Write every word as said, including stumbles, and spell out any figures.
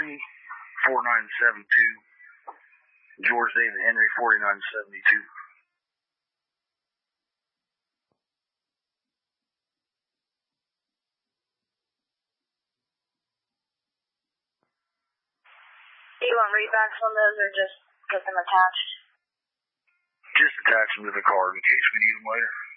Tony, four nine seven two. George David Henry, forty-nine seventy-two. Do you want rebacks on those or just put them attached? Just attach them to the card in case we need them later.